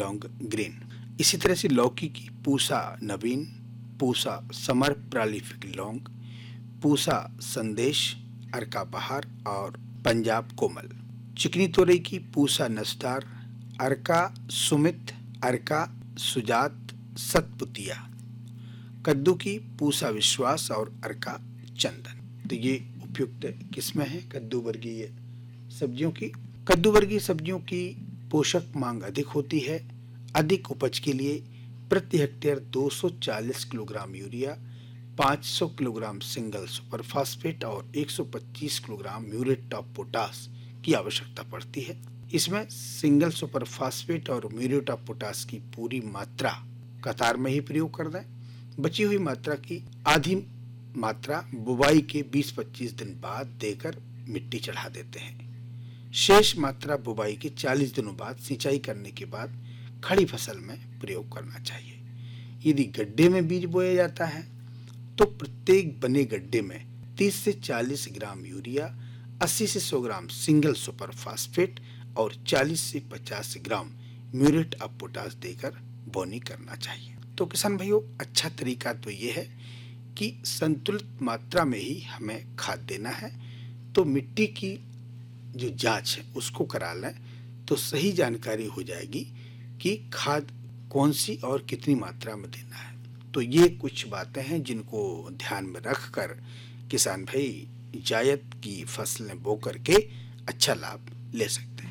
Long green. इसी तरह से लौकी की पूसा नवीन, पूसा समर प्रालिफिक लॉन्ग, पूसा संदेश, अर्का बहार और पंजाब कोमल। चिकनी तोरई की पूसा नस्तार, अर्का सुमित, अर्का सुजात, सतपुतिया। कद्दू की पूसा विश्वास और अर्का चंदन। तो ये उपयुक्त किस्में हैं कद्दू वर्गीय सब्जियों की। कद्दू वर्गीय सब्जियों की पोषक मांग अधिक होती है। अधिक उपज के लिए प्रति hectare 240 kilogram urea, 500 kilogram single super phosphate और 125 किलोग्राम म्यूरेट ऑफ पोटास की आवश्यकता पड़ती है। इसमें सिंगल सुपर फास्फेट और म्यूरेट ऑफ पोटास की पूरी मात्रा कतार में ही प्रयोग कर दें। बची हुई मात्रा की आधी मात्रा बुवाई के 20-25 दिन बाद देकर मिट्टी चढ़ा देते हैं। शेष मात्रा बुवाई के 40 दिनों बाद सिंचाई करने के बाद खड़ी फसल में प्रयोग करना चाहिए। यदि गड्ढे में बीज बोया जाता है तो प्रत्येक बने गड्ढे में 30 से 40 ग्राम यूरिया, 80 से 100 ग्राम सिंगल सुपर फास्फेट और 40 से 50 ग्राम म्यूरेट ऑफ पोटास देकर बोनी करना चाहिए। तो किसान भाइयों, अच्छा तरीका तो ये है कि संतुलित मात्रा में ही हमें खाद देना है। तो मिट्टी की जो जांच है उसको करा लें तो सही जानकारी हो जाएगी कि खाद कौन सी और कितनी मात्रा में देना है। तो ये कुछ बातें हैं जिनको ध्यान में रखकर किसान भाई जायद की फसलें बो करके अच्छा लाभ ले सकते हैं।